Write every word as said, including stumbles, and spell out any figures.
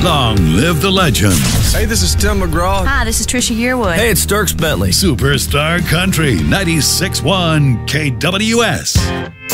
Long live the legends. Hey, this is Tim McGraw. Hi, this is Trisha Yearwood. Hey, it's Dierks Bentley. Superstar Country, ninety-six point one K W S.